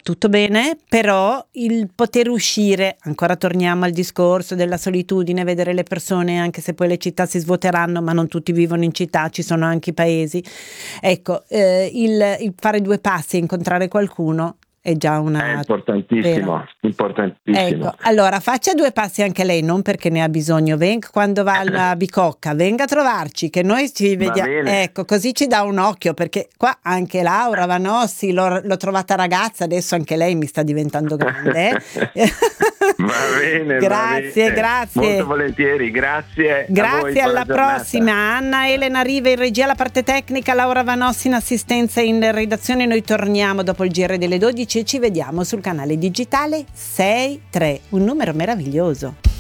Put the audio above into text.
tutto bene, però il poter uscire, ancora torniamo al discorso della solitudine, vedere le persone, anche se poi le città si svuoteranno, ma non tutti vivono in città, ci sono anche i paesi. Ecco, il fare due passi e incontrare qualcuno è già È importantissimo, importantissimo. Ecco, allora faccia due passi anche lei, non perché ne ha bisogno, venga quando va alla Bicocca, venga a trovarci, che noi ci vediamo, ecco, così ci dà un occhio, perché qua anche Laura Vanossi, l'ho trovata ragazza, adesso anche lei mi sta diventando grande. Va bene, grazie, grazie. Molto volentieri, grazie. Grazie, alla prossima. Anna Elena Riva in regia, la parte tecnica, Laura Vanossi in assistenza in redazione. Noi torniamo dopo il GR delle 12 e ci vediamo sul canale digitale 63, un numero meraviglioso.